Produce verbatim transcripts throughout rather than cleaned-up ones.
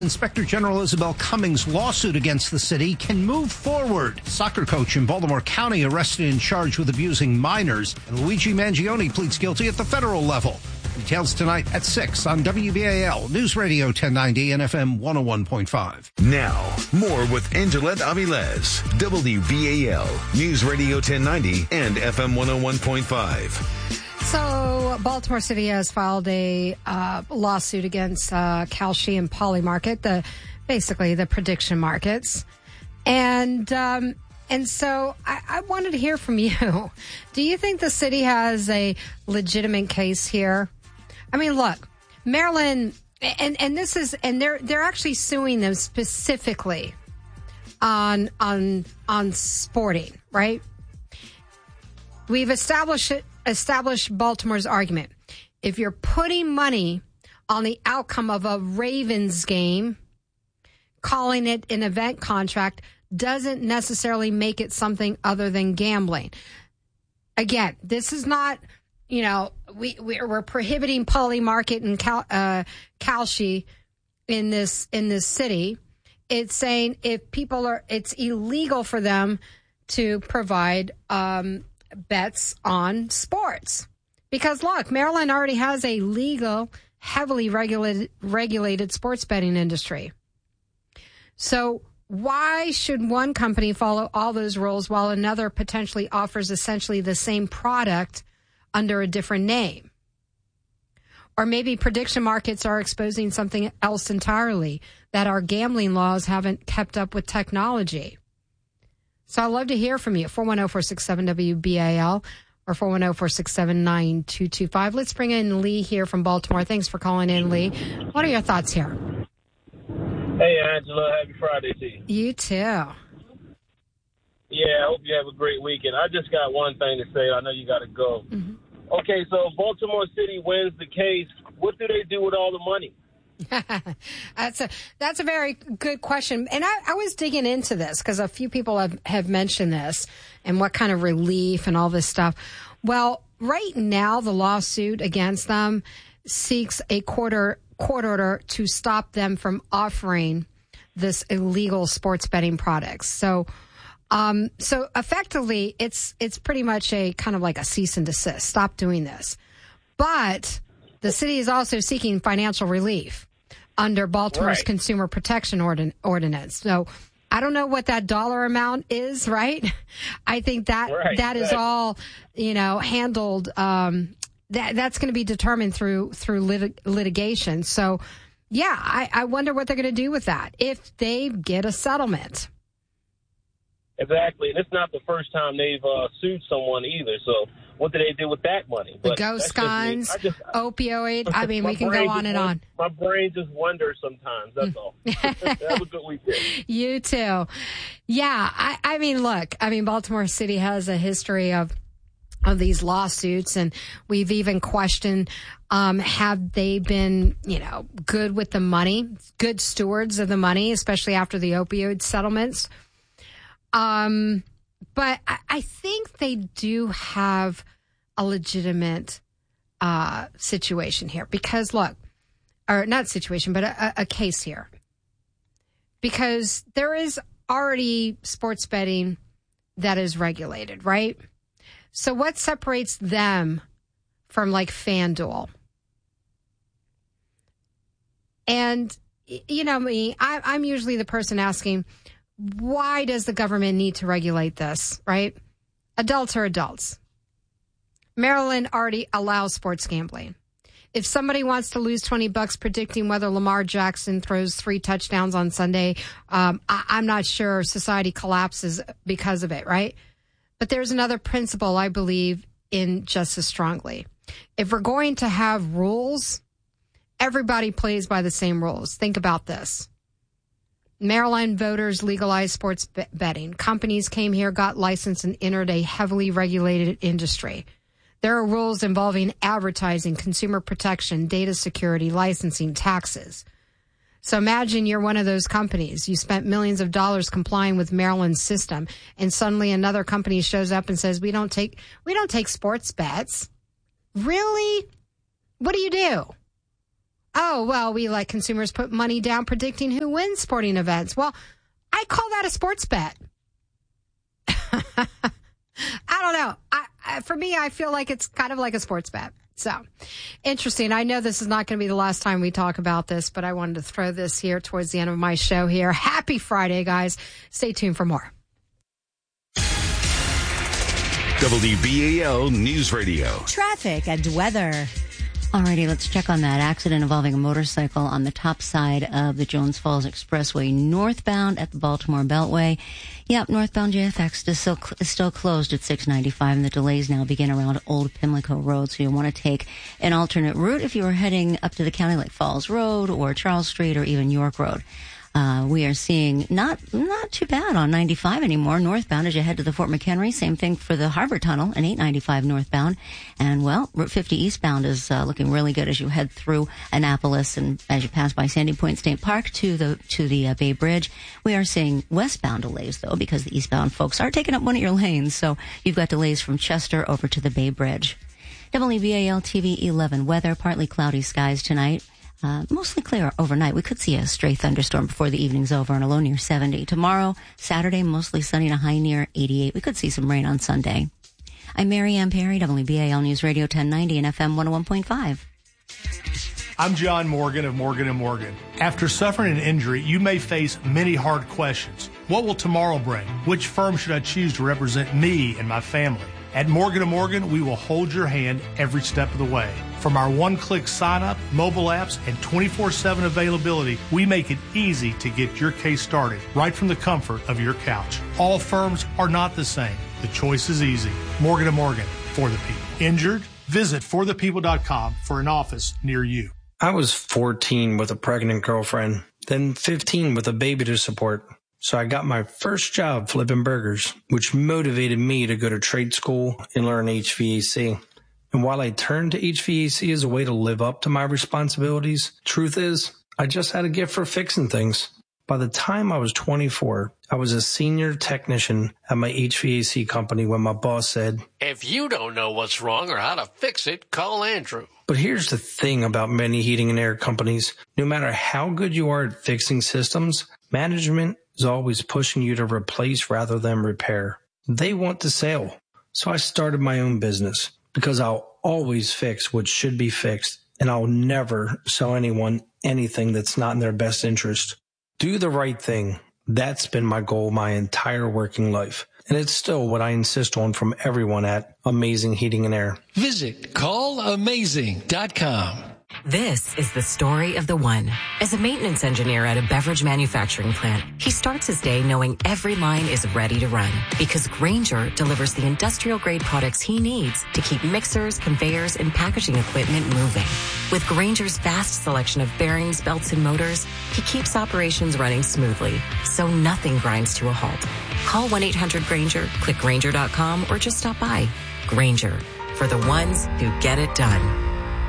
Inspector General Isabel Cummings' lawsuit against the city can move forward. Soccer coach in Baltimore County arrested and charged with abusing minors. And Luigi Mangione pleads guilty at the federal level. Details tonight at six on W B A L News Radio ten ninety and F M one oh one point five. Now, more with Angelette Avilés, W B A L News Radio ten ninety and F M one oh one point five. So, Baltimore City has filed a uh, lawsuit against uh, Kalshi and Polymarket, the basically the prediction markets, and um, and so I, I wanted to hear from you. Do you think the city has a legitimate case here? I mean, look, Maryland, and, and this is, and they're they're actually suing them specifically on on on sporting, right? We've established it. Establish Baltimore's argument. If you're putting money on the outcome of a Ravens game, calling it an event contract doesn't necessarily make it something other than gambling. Again, this is not, you know, we, we're prohibiting Polymarket and Cal, uh, Kalshi in this, in this city. It's saying if people are, it's illegal for them to provide, um, bets on sports, because look, Maryland already has a legal, heavily regulated regulated sports betting industry. So why should one company follow all those rules while another potentially offers essentially the same product under a different name? Or maybe prediction markets are exposing something else entirely, that our gambling laws haven't kept up with technology. So I'd love to hear from you. four one zero, four six seven, W B A L or four one zero, four six seven, nine two two five. Let's bring in Lee here from Baltimore. Thanks for calling in, Lee. What are your thoughts here? Hey, Angela. Happy Friday to you. You too. Yeah, I hope you have a great weekend. I just got one thing to say. I know you got to go. Mm-hmm. Okay, so Baltimore City wins the case. What do they do with all the money? that's a that's a very good question, and I, I was digging into this because a few people have, have mentioned this and what kind of relief and all this stuff. Well, right now the lawsuit against them seeks a quarter court order to stop them from offering this illegal sports betting products. So, um, so effectively, it's it's pretty much a kind of like a cease and desist. Stop doing this, but the city is also seeking financial relief under Baltimore's right. Consumer Protection Ordin- Ordinance. So I don't know what that dollar amount is, right? I think that right. that is right. all, you know, handled. Um, that that's going to be determined through through lit- litigation. So, yeah, I, I wonder what they're going to do with that if they get a settlement. Exactly, and it's not the first time they've uh, sued someone either. So what do they do with that money? But the ghost guns, I just, opioid. I mean, we can go on and on. My brain just wonders sometimes. That's all. Have a good weekend. You too. Yeah, I, I mean, look, I mean, Baltimore City has a history of of these lawsuits, and we've even questioned, um, have they been, you know, good with the money, good stewards of the money, especially after the opioid settlements. Um, but I, I think they do have a legitimate uh, situation here because, look, or not situation, but a, a case here. Because there is already sports betting that is regulated, right? So what separates them from, like, FanDuel? And, you know me, I, I'm usually the person asking, why does the government need to regulate this, right? Adults are adults. Maryland already allows sports gambling. If somebody wants to lose twenty bucks predicting whether Lamar Jackson throws three touchdowns on Sunday, um, I, I'm not sure society collapses because of it, right? But there's another principle I believe in just as strongly. If we're going to have rules, everybody plays by the same rules. Think about this. Maryland voters legalized sports betting. Companies came here, got licensed, and entered a heavily regulated industry. There are rules involving advertising, consumer protection, data security, licensing, taxes. So imagine you're one of those companies. You spent millions of dollars complying with Maryland's system, and suddenly another company shows up and says, "We don't take we don't take sports bets." Really? What do you do? Oh, well, we let consumers put money down predicting who wins sporting events. Well, I call that a sports bet. I don't know. I, I, for me, I feel like it's kind of like a sports bet. So, interesting. I know this is not going to be the last time we talk about this, but I wanted to throw this here towards the end of my show here. Happy Friday, guys. Stay tuned for more. W B A L News Radio. Traffic and weather. Alrighty, let's check on that accident involving a motorcycle on the top side of the Jones Falls Expressway northbound at the Baltimore Beltway. Yep, northbound J F X is still, is still closed at six ninety-five, and the delays now begin around Old Pimlico Road, so you'll want to take an alternate route if you are heading up to the county, like Falls Road or Charles Street or even York Road. Uh, we are seeing not not too bad on ninety-five anymore, northbound as you head to the Fort McHenry. Same thing for the Harbor Tunnel and eight ninety-five northbound. And, well, Route fifty eastbound is uh, looking really good as you head through Annapolis and as you pass by Sandy Point State Park to the to the uh, Bay Bridge. We are seeing westbound delays, though, because the eastbound folks are taking up one of your lanes. So you've got delays from Chester over to the Bay Bridge. W B A L T V eleven weather, partly cloudy skies tonight. Uh, mostly clear overnight. We could see a stray thunderstorm before the evening's over and a low near seventy. Tomorrow, Saturday, mostly sunny and a high near eighty-eight. We could see some rain on Sunday. I'm Mary Ann Perry, W B A L News Radio ten ninety and F M one oh one point five. I'm John Morgan of Morgan and Morgan. After suffering an injury, you may face many hard questions. What will tomorrow bring? Which firm should I choose to represent me and my family? At Morgan and Morgan, we will hold your hand every step of the way. From our one-click sign-up, mobile apps, and twenty-four seven availability, we make it easy to get your case started right from the comfort of your couch. All firms are not the same. The choice is easy. Morgan and Morgan, for the people. Injured? Visit for the people dot com for an office near you. I was fourteen with a pregnant girlfriend, then fifteen with a baby to support. So I got my first job flipping burgers, which motivated me to go to trade school and learn H V A C. And while I turned to H V A C as a way to live up to my responsibilities, truth is, I just had a gift for fixing things. By the time I was twenty-four, I was a senior technician at my H V A C company when my boss said, "If you don't know what's wrong or how to fix it, call Andrew." But here's the thing about many heating and air companies. No matter how good you are at fixing systems, management is always pushing you to replace rather than repair. They want the sale. So I started my own business because I'll always fix what should be fixed, and I'll never sell anyone anything that's not in their best interest. Do the right thing. That's been my goal my entire working life. And it's still what I insist on from everyone at Amazing Heating and Air. Visit call amazing dot com. This is the story of the one. As a maintenance engineer at a beverage manufacturing plant, he starts his day knowing every line is ready to run because Grainger delivers the industrial-grade products he needs to keep mixers, conveyors, and packaging equipment moving. With Grainger's vast selection of bearings, belts, and motors, he keeps operations running smoothly, so nothing grinds to a halt. Call one eight hundred Grainger, click Grainger dot com, or just stop by. Grainger, for the ones who get it done.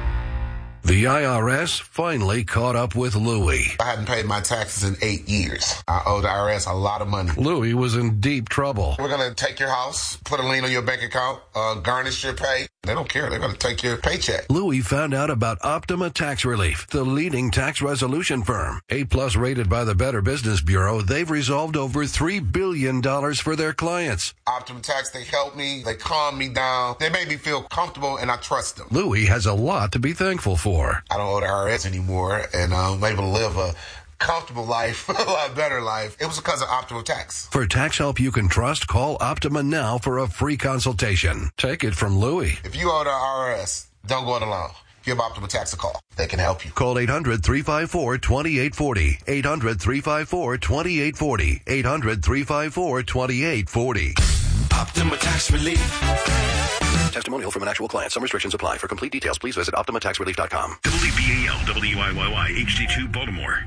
The I R S finally caught up with Louie. I hadn't paid my taxes in eight years. I owe the I R S a lot of money. Louie was in deep trouble. We're going to take your house, put a lien on your bank account, uh, garnish your pay. They don't care. They're going to take your paycheck. Louie found out about Optima Tax Relief, the leading tax resolution firm. A-plus rated by the Better Business Bureau, they've resolved over three billion dollars for their clients. Optima Tax, they help me. They calm me down. They make me feel comfortable, and I trust them. Louie has a lot to be thankful for. I don't owe the I R S anymore, and I'm able to live a comfortable life, a lot better life. It was because of Optima Tax. For tax help you can trust, call Optima now for a free consultation. Take it from Louie. If you owe the I R S, don't go it alone. Give Optima Tax a call. They can help you. Call eight hundred, three five four, two eight four zero. eight hundred, three five four, two eight four zero. eight hundred, three five four, two eight four zero. Optima Tax Relief. Testimonial from an actual client. Some restrictions apply. For complete details, please visit optima tax relief dot com. W B A L, W I Y Y, H D two, Baltimore.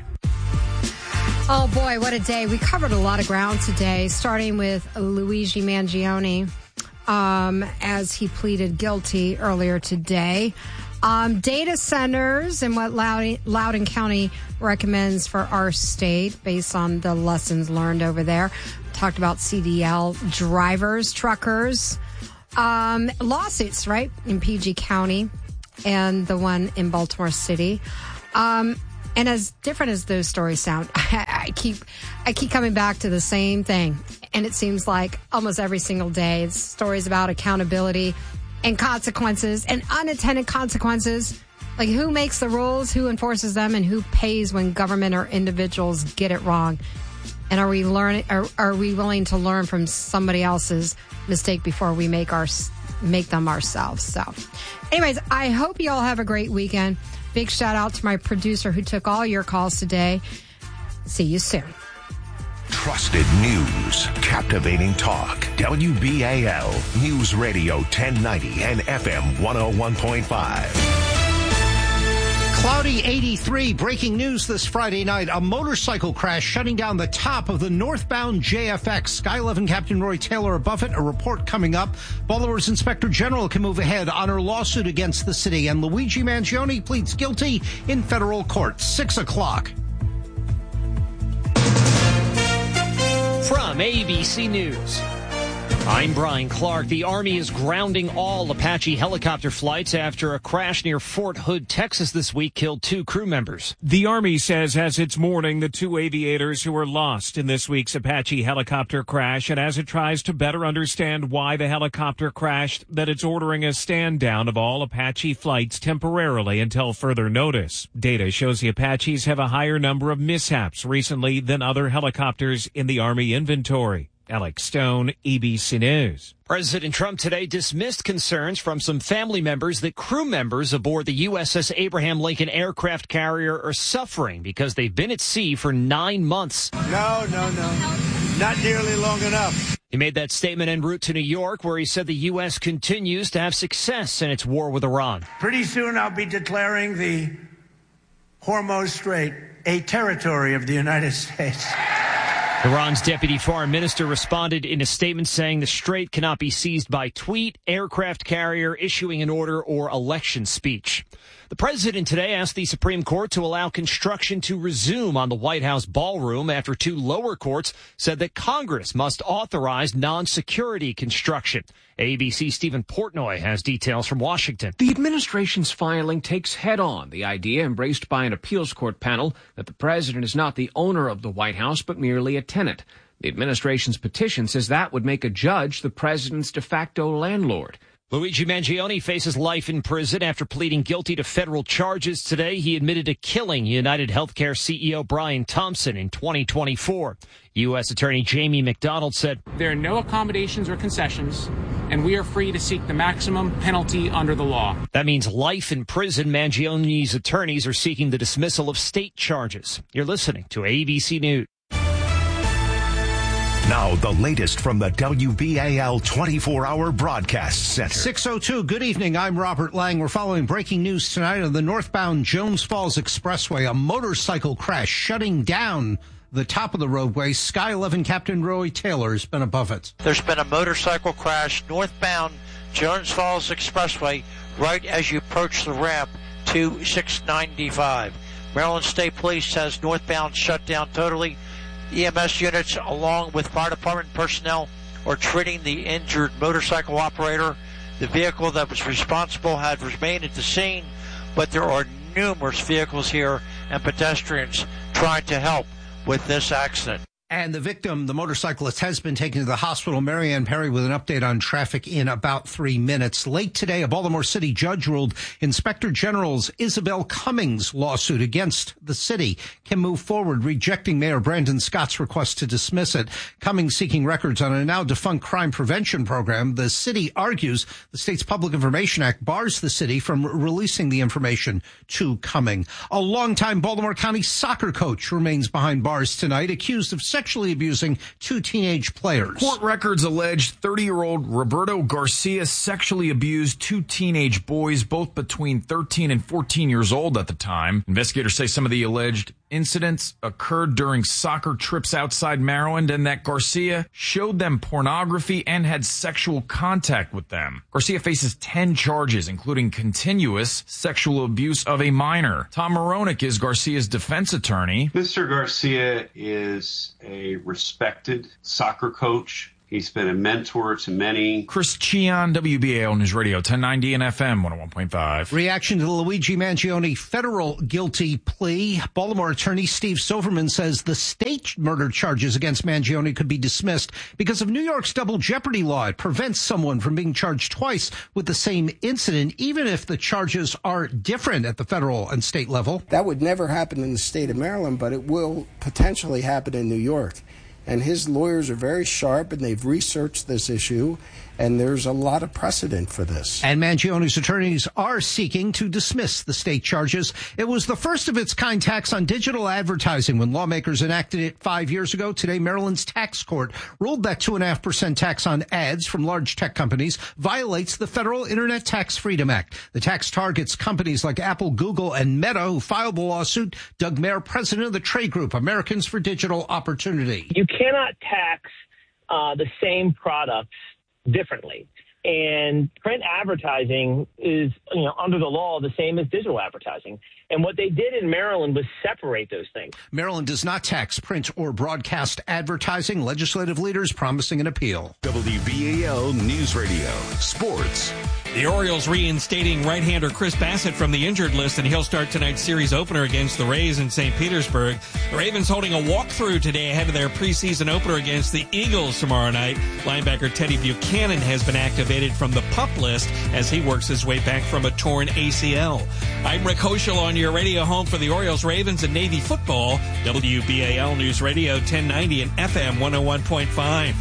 Oh, boy, what a day. We covered a lot of ground today, starting with Luigi Mangione um, as he pleaded guilty earlier today. Um, data centers and what Loudoun, Loudoun County recommends for our state based on the lessons learned over there. Talked about C D L drivers, truckers, um, lawsuits, right, in P G County and the one in Baltimore City. Um, and as different as those stories sound, I, I keep I keep coming back to the same thing. And it seems like almost every single day, it's stories about accountability and consequences and unintended consequences. Like who makes the rules, who enforces them, and who pays when government or individuals get it wrong. And are we learning? Are, are we willing to learn from somebody else's mistake before we make our make them ourselves? So, anyways, I hope you all have a great weekend. Big shout out to my producer who took all your calls today. See you soon. Trusted news, captivating talk. W B A L News Radio ten ninety and F M one oh one point five. Cloudy eighty-three. Breaking news this Friday night. A motorcycle crash shutting down the top of the northbound J F X. Sky eleven Captain Roy Taylor above it. A report coming up. Baltimore's Inspector General can move ahead on her lawsuit against the city. And Luigi Mangione pleads guilty in federal court. Six o'clock. From A B C News, I'm Brian Clark. The Army is grounding all Apache helicopter flights after a crash near Fort Hood, Texas this week killed two crew members. The Army says as it's mourning the two aviators who were lost in this week's Apache helicopter crash, and as it tries to better understand why the helicopter crashed, that it's ordering a stand down of all Apache flights temporarily until further notice. Data shows the Apaches have a higher number of mishaps recently than other helicopters in the Army inventory. Alex Stone, A B C News. President Trump today dismissed concerns from some family members that crew members aboard the U S S Abraham Lincoln aircraft carrier are suffering because they've been at sea for nine months. No, no, no. Not nearly long enough. He made that statement en route to New York, where he said the U S continues to have success in its war with Iran. Pretty soon I'll be declaring the Hormuz Strait a territory of the United States. Iran's deputy foreign minister responded in a statement saying the strait cannot be seized by tweet, aircraft carrier, issuing an order, or election speech. The president today asked the Supreme Court to allow construction to resume on the White House ballroom after two lower courts said that Congress must authorize non-security construction. A B C Stephen Portnoy has details from Washington. The administration's filing takes head-on the idea embraced by an appeals court panel that the president is not the owner of the White House but merely a tenant. The administration's petition says that would make a judge the president's de facto landlord. Luigi Mangione faces life in prison after pleading guilty to federal charges today. He admitted to killing United Healthcare C E O Brian Thompson in twenty twenty-four. U S Attorney Jamie McDonald said, "There are no accommodations or concessions, and we are free to seek the maximum penalty under the law." That means life in prison. Mangione's attorneys are seeking the dismissal of state charges. You're listening to A B C News. Now, the latest from the W B A L twenty-four hour Broadcast Center. six oh two, good evening. I'm Robert Lang. We're following breaking news tonight on the northbound Jones Falls Expressway. A motorcycle crash shutting down the top of the roadway. Sky eleven Captain Roy Taylor has been above it. There's been a motorcycle crash northbound Jones Falls Expressway right as you approach the ramp to six ninety-five. Maryland State Police says northbound shut down totally. E M S units along with fire department personnel are treating the injured motorcycle operator. The vehicle that was responsible had remained at the scene, but there are numerous vehicles here and pedestrians trying to help with this accident. And the victim, the motorcyclist, has been taken to the hospital. Marianne Perry with an update on traffic in about three minutes. Late today, a Baltimore City judge ruled Inspector General's Isabel Cummings lawsuit against the city can move forward, rejecting Mayor Brandon Scott's request to dismiss it. Cummings seeking records on a now defunct crime prevention program. The city argues the state's Public Information Act bars the city from releasing the information to Cummings. A longtime Baltimore County soccer coach remains behind bars tonight, accused of sexually abusing two teenage players. Court records allege thirty-year-old Roberto Garcia sexually abused two teenage boys, both between thirteen and fourteen years old at the time. Investigators say some of the alleged incidents occurred during soccer trips outside Maryland and that Garcia showed them pornography and had sexual contact with them. Garcia faces ten charges, including continuous sexual abuse of a minor. Tom Moronic is Garcia's defense attorney. Mister Garcia is a respected soccer coach. He He's been a mentor to many. Chris Cheon, W B A L News Radio ten ninety and F M one oh one point five. Reaction to the Luigi Mangione federal guilty plea. Baltimore attorney Steve Silverman says the state murder charges against Mangione could be dismissed because of New York's double jeopardy law. It prevents someone from being charged twice with the same incident, even if the charges are different at the federal and state level. That would never happen in the state of Maryland, but it will potentially happen in New York. And his lawyers are very sharp, and they've researched this issue, and there's a lot of precedent for this. And Mangione's attorneys are seeking to dismiss the state charges. It was the first of its kind tax on digital advertising when lawmakers enacted it five years ago. Today, Maryland's tax court ruled that two point five percent tax on ads from large tech companies violates the Federal Internet Tax Freedom Act. The tax targets companies like Apple, Google, and Meta, who filed the lawsuit. Doug Mayer, president of the trade group Americans for Digital Opportunity. You cannot tax uh, the same products differently. And print advertising is, you know, under the law, the same as digital advertising. And what they did in Maryland was separate those things. Maryland does not tax print or broadcast advertising. Legislative leaders promising an appeal. W B A L News Radio. Sports. The Orioles reinstating right-hander Chris Bassett from the injured list, and he'll start tonight's series opener against the Rays in Saint Petersburg. The Ravens holding a walkthrough today ahead of their preseason opener against the Eagles tomorrow night. Linebacker Teddy Buchanan has been activated from the PUP list as he works his way back from a torn A C L. I'm Rick Hoschel on your radio home for the Orioles, Ravens, and Navy football. W B A L News Radio ten ninety and F M one oh one point five.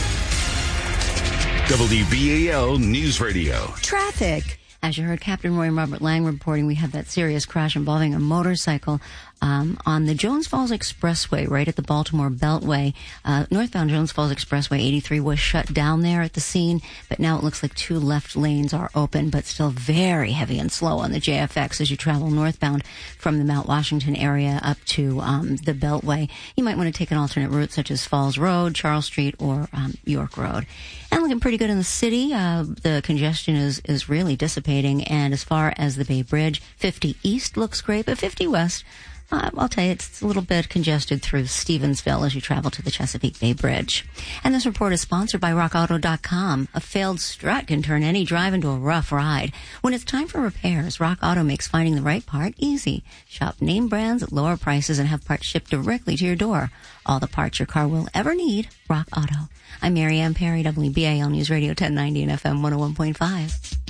W B A L News Radio. Traffic. As you heard Captain Roy and Robert Lang reporting, we had that serious crash involving a motorcycle um, on the Jones Falls Expressway, right at the Baltimore Beltway. Uh, northbound Jones Falls Expressway eighty-three was shut down there at the scene, but now it looks like two left lanes are open, but still very heavy and slow on the J F X as you travel northbound from the Mount Washington area up to um, the Beltway. You might want to take an alternate route such as Falls Road, Charles Street, or um, York Road. And looking pretty good in the city. Uh, the congestion is, is really dissipating. And as far as the Bay Bridge, fifty East looks great, but fifty West, uh, I'll tell you, it's a little bit congested through Stevensville as you travel to the Chesapeake Bay Bridge. And this report is sponsored by rock auto dot com. A failed strut can turn any drive into a rough ride. When it's time for repairs, Rock Auto makes finding the right part easy. Shop name brands at lower prices and have parts shipped directly to your door. All the parts your car will ever need, Rock Auto. I'm Mary Ann Perry, W B A L News Radio ten ninety and F M one oh one point five.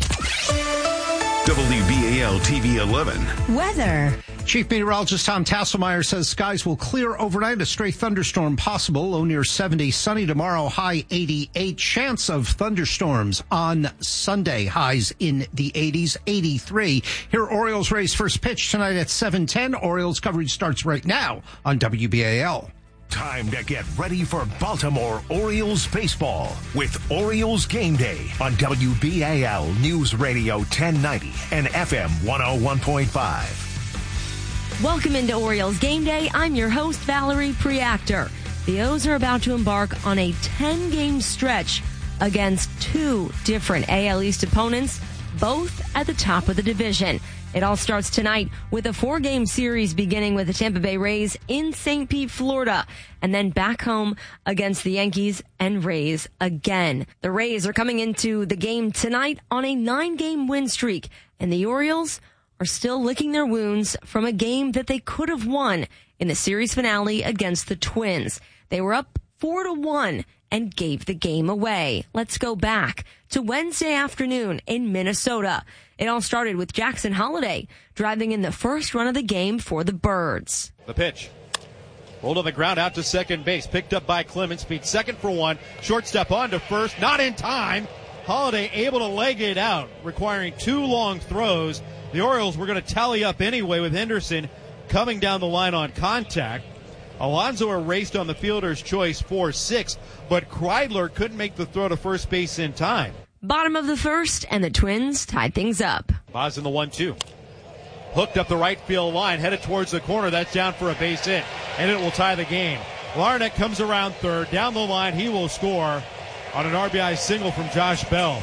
W B A L T V eleven. Weather. Chief Meteorologist Tom Tasselmeyer says skies will clear overnight. A stray thunderstorm possible. Low near seventy. Sunny tomorrow. High eighty-eight. Chance of thunderstorms on Sunday. Highs in the eighties. eighty-three. Here Orioles Rays first pitch tonight at seven ten. Orioles coverage starts right now on W B A L. Time to get ready for Baltimore Orioles baseball with Orioles Game Day on W B A L News Radio ten ninety and F M one oh one point five. Welcome into Orioles Game Day. I'm your host, Valerie Preactor. The O's are about to embark on a ten-game stretch against two different A L East opponents, both at the top of the division. It all starts tonight with a four-game series beginning with the Tampa Bay Rays in Saint Pete, Florida, and then back home against the Yankees and Rays again. The Rays are coming into the game tonight on a nine-game win streak, and the Orioles are still licking their wounds from a game that they could have won in the series finale against the Twins. They were up four to one and gave the game away. Let's go back to Wednesday afternoon in Minnesota. It all started with Jackson Holliday driving in the first run of the game for the Birds. The pitch. Rolled on the ground out to second base. Picked up by Clemens. Beat second for one. Shortstop on to first. Not in time. Holliday able to leg it out, requiring two long throws. The Orioles were going to tally up anyway with Henderson coming down the line on contact. Alonso erased on the fielder's choice four six, but Kreidler couldn't make the throw to first base in time. Bottom of the first, and the Twins tied things up. Boz in the one two. Hooked up the right field line, headed towards the corner. That's down for a base hit, and it will tie the game. Larnach comes around third. Down the line, he will score on an R B I single from Josh Bell.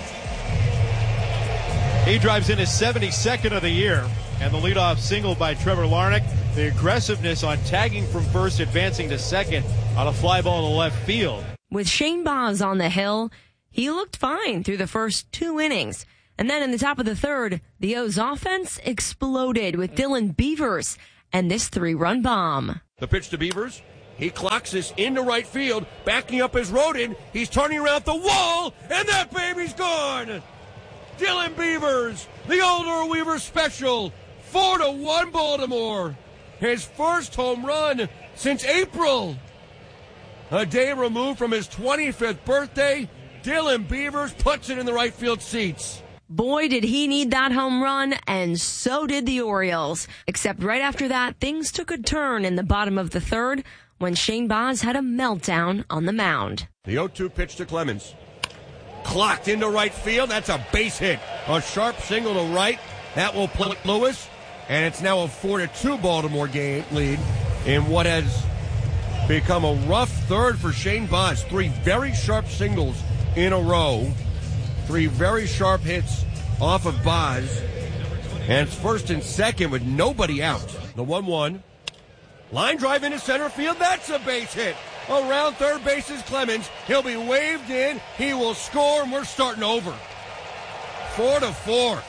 He drives in his seventy-second of the year, and the leadoff single by Trevor Larnach. The aggressiveness on tagging from first, advancing to second on a fly ball to left field. With Shane Baz on the hill, he looked fine through the first two innings. And then in the top of the third, the O's offense exploded with Dylan Beavers and this three-run bomb. The pitch to Beavers. He clocks this into right field, backing up his Rodin. He's turning around the wall, and that baby's gone. Dylan Beavers, the Old Weaver special, four to one Baltimore. His first home run since April. A day removed from his twenty-fifth birthday, Dylan Beavers puts it in the right field seats. Boy, did he need that home run, and so did the Orioles. Except right after that, things took a turn in the bottom of the third when Shane Baz had a meltdown on the mound. The oh two pitch to Clemens. Clocked into right field. That's a base hit. A sharp single to right. That will put Lewis. And it's now a four to two Baltimore game lead in what has become a rough third for Shane Baz. Three very sharp singles in a row. Three very sharp hits off of Baz. And it's first and second with nobody out. The one one. Line drive into center field. That's a base hit. Around third base is Clemens. He'll be waved in. He will score, and we're starting over. Four to four.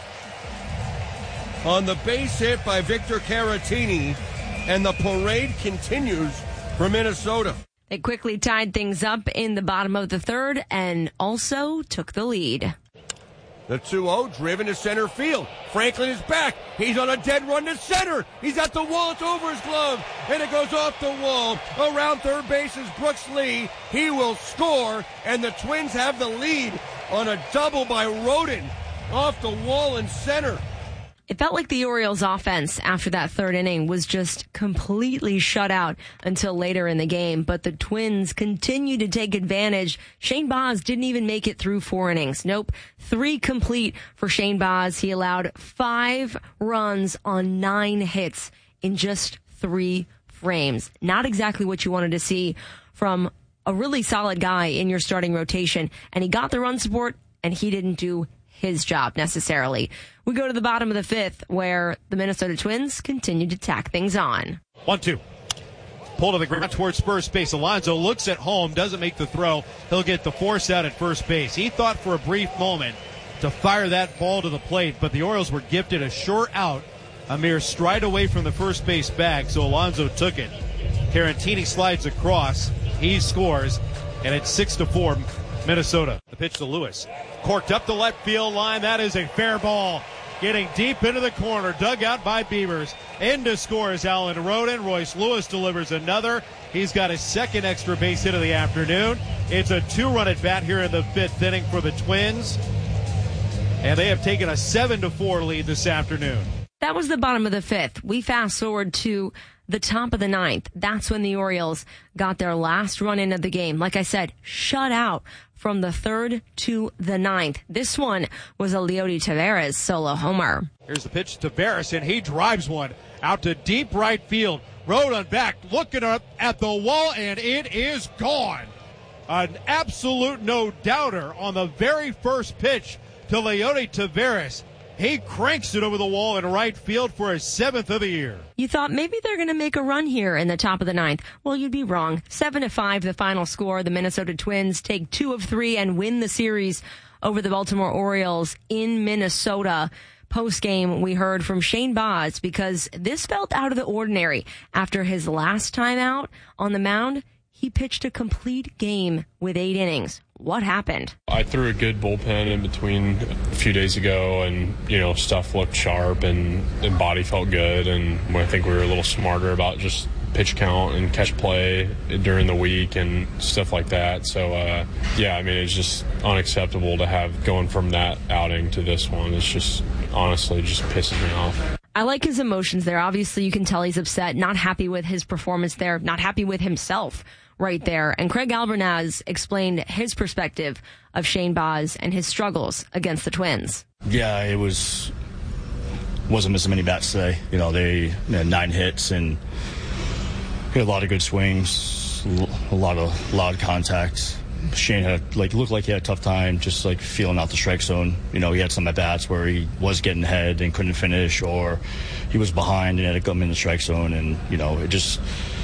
On the base hit by Victor Caratini. And the parade continues for Minnesota. They quickly tied things up in the bottom of the third and also took the lead. The two oh driven to center field. Franklin is back. He's on a dead run to center. He's at the wall. It's over his glove. And it goes off the wall. Around third base is Brooks Lee. He will score. And the Twins have the lead on a double by Rodin off the wall in center. It felt like the Orioles offense after that third inning was just completely shut out until later in the game, but the Twins continued to take advantage. Shane Baz didn't even make it through four innings. Nope. Three complete for Shane Baz. He allowed five runs on nine hits in just three frames. Not exactly what you wanted to see from a really solid guy in your starting rotation. And he got the run support, and he didn't do his job necessarily. We go to the bottom of the fifth, where the Minnesota Twins continue to tack things on. One, two. Pull to the ground towards first base. Alonso looks at home, doesn't make the throw. He'll get the force out at first base. He thought for a brief moment to fire that ball to the plate, but the Orioles were gifted a short out, a mere stride away from the first base bag, so Alonso took it. Caratini slides across. He scores, and it's six to four. Minnesota. The pitch to Lewis. Corked up the left field line. That is a fair ball. Getting deep into the corner. Dug out by Beavers. In to score is Alan Rodin. Royce Lewis delivers another. He's got his second extra base hit of the afternoon. It's a two-run at bat here in the fifth inning for the Twins. And they have taken a seven to four lead this afternoon. That was the bottom of the fifth. We fast forward to the top of the ninth. That's when the Orioles got their last run in of the game. Like I said, shut out from the third to the ninth. This one was a Leody Taveras solo homer. Here's the pitch to Taveras, and he drives one out to deep right field. Rodin back, looking up at the wall, and it is gone. An absolute no-doubter on the very first pitch to Leody Taveras. He cranks it over the wall in right field for his seventh of the year. You thought maybe they're going to make a run here in the top of the ninth. Well, you'd be wrong. Seven to five, the final score. The Minnesota Twins take two of three and win the series over the Baltimore Orioles in Minnesota. Post-game, we heard from Shane Baz because this felt out of the ordinary. After his last time out on the mound, he pitched a complete game with eight innings. What happened? I threw a good bullpen in between a few days ago, and, you know, stuff looked sharp and, and body felt good, and I think we were a little smarter about just pitch count and catch play during the week and stuff like that. So, uh, yeah, I mean, it's just unacceptable to have going from that outing to this one. It's just, honestly, just pisses me off. I like his emotions there. Obviously, you can tell he's upset, not happy with his performance there, not happy with himself right there. And Craig Albernaz explained his perspective of Shane Baz and his struggles against the Twins. Yeah, it was, wasn't missing many bats today. You know, they had nine hits and had a lot of good swings, a lot of loud contacts. Shane had, like, looked like he had a tough time just, like, feeling out the strike zone. You know, he had some at-bats where he was getting ahead and couldn't finish, or he was behind and had to come in the strike zone, and, you know, it just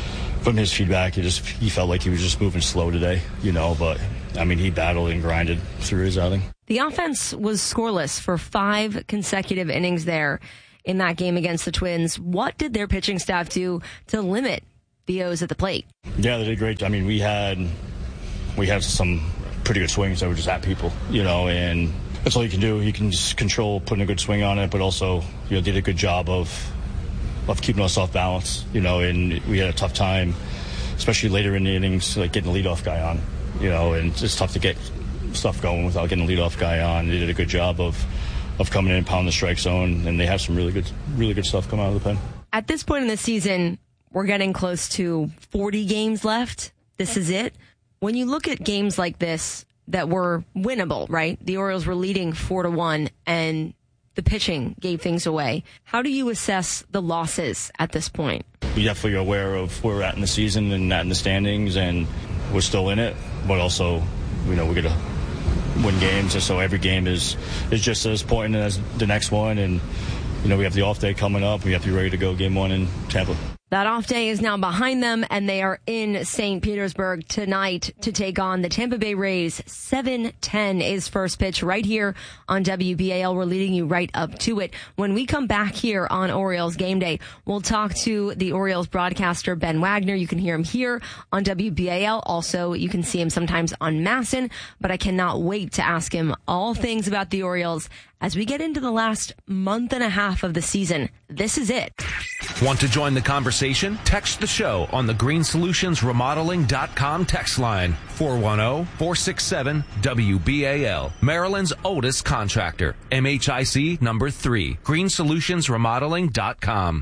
from his feedback, he just he felt like he was just moving slow today, you know, but I mean, he battled and grinded through his outing. The offense was scoreless for five consecutive innings there in that game against the Twins. What did their pitching staff do to limit the O's at the plate? Yeah, they did great. I mean, we had we had some pretty good swings that were just at people, you know, and that's all you can do. You can just control putting a good swing on it, but also, you know, did a good job of of keeping us off balance, you know, and we had a tough time, especially later in the innings, like getting the leadoff guy on, you know, and it's tough to get stuff going without getting the leadoff guy on. They did a good job of of coming in and pounding the strike zone, and they have some really good, really good stuff come out of the pen. At this point in the season, we're getting close to forty games left. This is it. When you look at games like this that were winnable, right? The Orioles were leading four to one, and the pitching gave things away. How do you assess the losses at this point? We definitely are aware of where we're at in the season and not in the standings, and we're still in it, but also, you know, we're going to win games, and so every game is, is just as important as the next one, and, you know, we have the off day coming up. We have to be ready to go game one in Tampa. That off day is now behind them, and they are in Saint Petersburg tonight to take on the Tampa Bay Rays. seven ten is first pitch right here on W B A L. We're leading you right up to it. When we come back here on Orioles Game Day, we'll talk to the Orioles broadcaster, Ben Wagner. You can hear him here on W B A L. Also, you can see him sometimes on Masson, but I cannot wait to ask him all things about the Orioles as we get into the last month and a half of the season. This is it. Want to join the conversation? Text the show on the green solutions remodeling dot com text line four one zero, four six seven, W B A L. Maryland's oldest contractor. M H I C number three. green solutions remodeling dot com.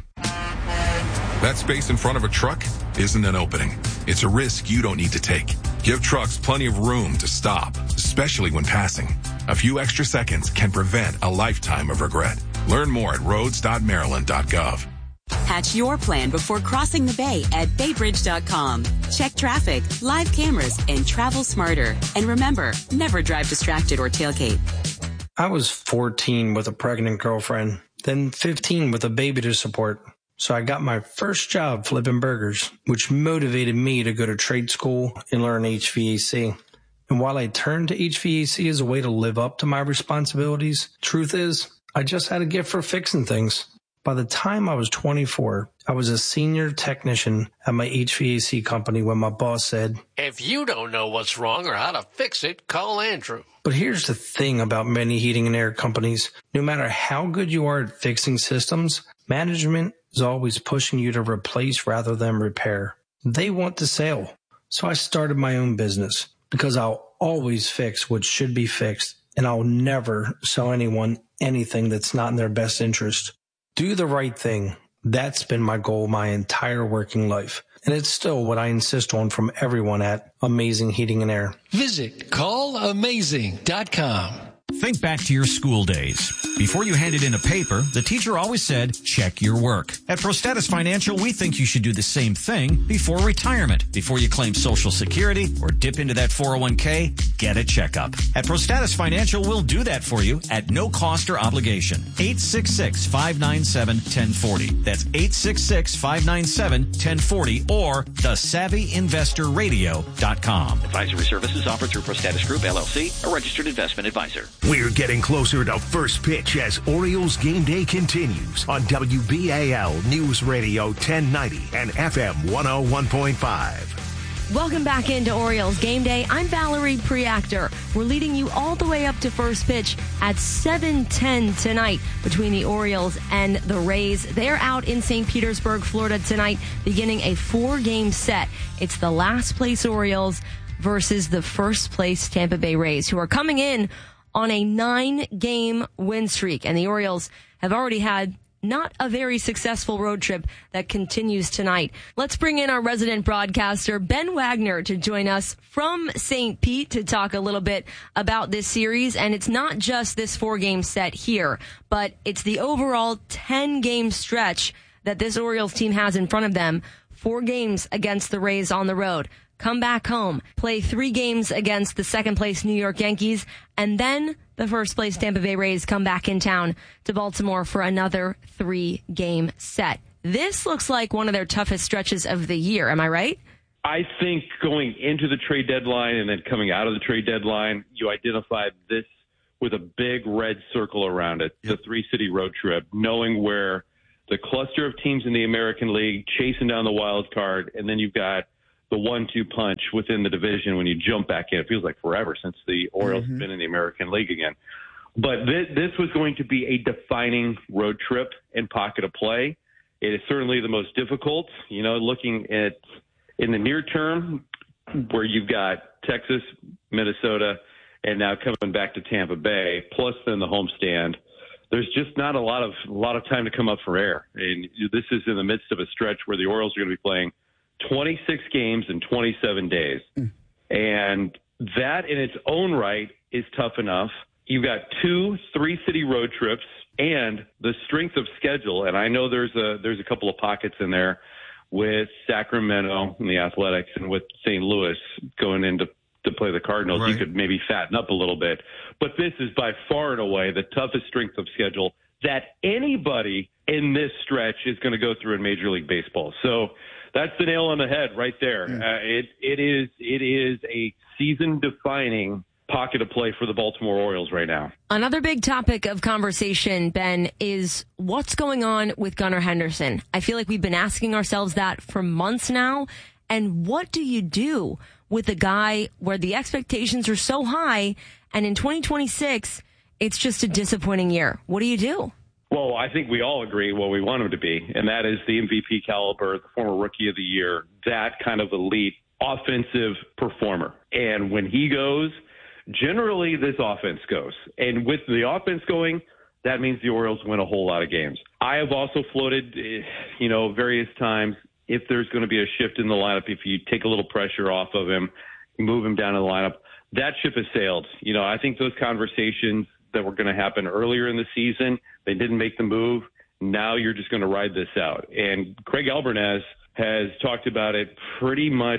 That space in front of a truck isn't an opening. It's a risk you don't need to take. Give trucks plenty of room to stop, especially when passing. A few extra seconds can prevent a lifetime of regret. Learn more at roads dot maryland dot gov. Hatch your plan before crossing the bay at bay bridge dot com. Check traffic, live cameras, and travel smarter. And remember, never drive distracted or tailgate. I was fourteen with a pregnant girlfriend, then fifteen with a baby to support. So I got my first job flipping burgers, which motivated me to go to trade school and learn H V A C. And while I turned to H V A C as a way to live up to my responsibilities, truth is, I just had a gift for fixing things. By the time I was twenty-four, I was a senior technician at my H V A C company when my boss said, "If you don't know what's wrong or how to fix it, call Andrew." But here's the thing about many heating and air companies. No matter how good you are at fixing systems, management is always pushing you to replace rather than repair. They want the sale. So I started my own business because I'll always fix what should be fixed, and I'll never sell anyone anything that's not in their best interest. Do the right thing. That's been my goal my entire working life. And it's still what I insist on from everyone at Amazing Heating and Air. Visit call amazing dot com. Think back to your school days. Before you handed in a paper, the teacher always said, check your work. At ProStatus Financial, we think you should do the same thing before retirement. Before you claim Social Security or dip into that four oh one k, get a checkup. At ProStatus Financial, we'll do that for you at no cost or obligation. eight six six, five nine seven, one oh four oh. That's eight six six, five nine seven, one oh four oh or the savvy investor radio dot com. Advisory services offered through ProStatus Group, L L C, a registered investment advisor. We're getting closer to first pitch as Orioles Game Day continues on W B A L News Radio ten ninety and F M one oh one point five. Welcome back into Orioles Game Day. I'm Valerie Preactor. We're leading you all the way up to first pitch at seven ten tonight between the Orioles and the Rays. They're out in Saint Petersburg, Florida tonight, beginning a four-game set. It's the last place Orioles versus the first place Tampa Bay Rays, who are coming in on a nine-game win streak. And the Orioles have already had not a very successful road trip that continues tonight. Let's bring in our resident broadcaster, Ben Wagner, to join us from Saint Pete to talk a little bit about this series. And it's not just this four-game set here, but it's the overall ten-game stretch that this Orioles team has in front of them. Four games against the Rays on the road. Come back home, play three games against the second-place New York Yankees, and then the first-place Tampa Bay Rays come back in town to Baltimore for another three-game set. this looks like one of their toughest stretches of the year. Am I right? I think going into the trade deadline and then coming out of the trade deadline, you identified this with a big red circle around it, yep. the three-city road trip, knowing where the cluster of teams in the American League chasing down the wild card, and then you've got the one two punch within the division when you jump back in. It feels like forever since the Orioles mm-hmm. have been in the American League again. But th- this was going to be a defining road trip and pocket of play. It is certainly the most difficult, you know, looking at in the near term where you've got Texas, Minnesota, and now coming back to Tampa Bay, plus then the homestand. There's just not a lot of a lot of time to come up for air. And this is in the midst of a stretch where the Orioles are going to be playing twenty-six games in twenty-seven days. Mm. And that in its own right is tough enough. You've got two three-city road trips and the strength of schedule. And I know there's a there's a couple of pockets in there with Sacramento and the Athletics and with Saint Louis going into to play the Cardinals. Right. You could maybe fatten up a little bit. But this is by far and away the toughest strength of schedule that anybody in this stretch is going to go through in Major League Baseball. So that's the nail on the head right there. Mm. Uh, it it is it is a season-defining pocket of play for the Baltimore Orioles right now. Another big topic of conversation, Ben, is what's going on with Gunnar Henderson. I feel like we've been asking ourselves that for months now. And what do you do with a guy where the expectations are so high and in twenty twenty-six, it's just a disappointing year? What do you do? Well, I think we all agree what we want him to be, and that is the M V P caliber, the former Rookie of the Year, that kind of elite offensive performer. And when he goes, generally this offense goes. And with the offense going, that means the Orioles win a whole lot of games. I have also floated, you know, various times, if there's going to be a shift in the lineup, if you take a little pressure off of him, move him down in the lineup, that ship has sailed. You know, I think those conversations that were going to happen earlier in the season, they didn't make the move. Now you're just going to ride this out. And Craig Albernaz has talked about it pretty much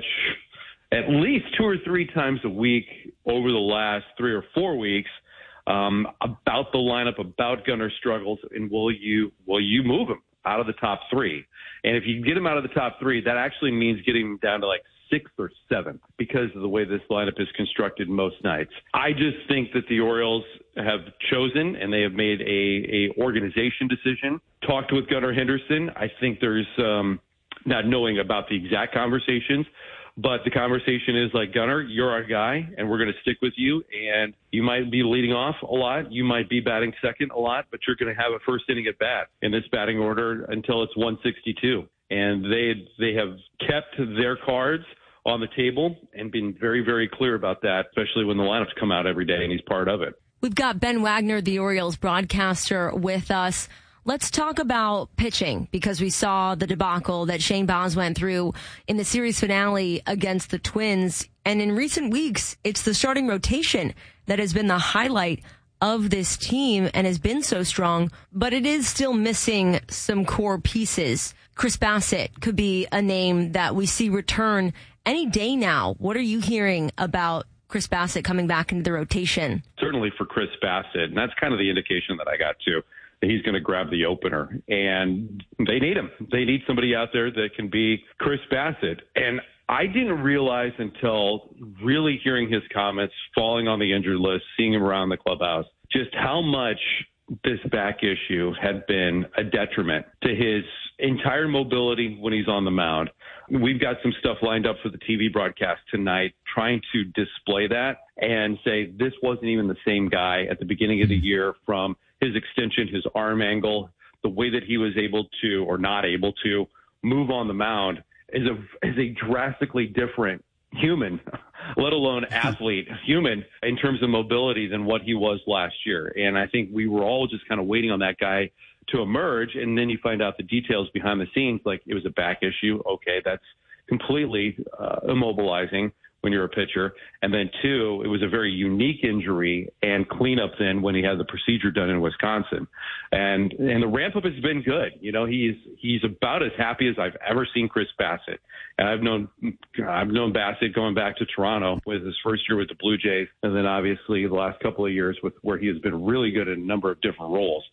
at least two or three times a week over the last three or four weeks um, about the lineup, about Gunner's struggles, and will you will you move him out of the top three? And if you get him out of the top three, that actually means getting him down to like sixth or seventh because of the way this lineup is constructed most nights. I just think that the Orioles have chosen, and they have made a, a organization decision, talked with Gunnar Henderson. I think there's um, not knowing about the exact conversations, but the conversation is like, Gunnar, you're our guy, and we're going to stick with you. And you might be leading off a lot. You might be batting second a lot, but you're going to have a first inning at bat in this batting order until it's one sixty-two. And they they have kept their cards on the table and been very, very clear about that, especially when the lineups come out every day and he's part of it. We've got Ben Wagner, the Orioles broadcaster, with us. Let's talk about pitching, because we saw the debacle that Shane Baz went through in the series finale against the Twins. And in recent weeks, it's the starting rotation that has been the highlight of this team and has been so strong, but it is still missing some core pieces. Chris Bassitt could be a name that we see return any day now. What are you hearing about Chris Bassitt coming back into the rotation? Certainly for Chris Bassitt, and that's kind of the indication that I got too. He's going to grab the opener, and they need him. They need somebody out there that can be Chris Bassitt. And I didn't realize until really hearing his comments, falling on the injured list, seeing him around the clubhouse, just how much this back issue had been a detriment to his entire mobility when he's on the mound. We've got some stuff lined up for the T V broadcast tonight, trying to display that and say this wasn't even the same guy at the beginning of the year, from his extension, his arm angle, the way that he was able to, or not able to, move on the mound is a is a drastically different human, let alone athlete, human in terms of mobility than what he was last year. And I think we were all just kind of waiting on that guy to emerge. And then you find out the details behind the scenes, like it was a back issue. Okay, that's completely uh, immobilizing when you're a pitcher. And then two, it was a very unique injury and cleanup then when he had the procedure done in Wisconsin. And and the ramp up has been good. You know, he's he's about as happy as I've ever seen Chris Bassitt. And I've known I've known Bassitt going back to Toronto with his first year with the Blue Jays, and then obviously the last couple of years with where he has been really good in a number of different roles.